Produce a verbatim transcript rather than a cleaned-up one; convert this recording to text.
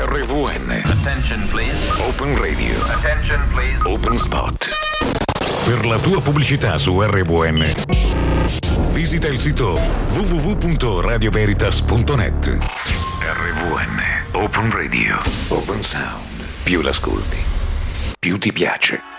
R V N. Attention please. Open Radio. Attention please. Open Spot. Per la tua pubblicità su R V N, visita il sito w w w punto radio veritas punto net. R V N Open Radio. Open Sound. Più l'ascolti, più ti piace.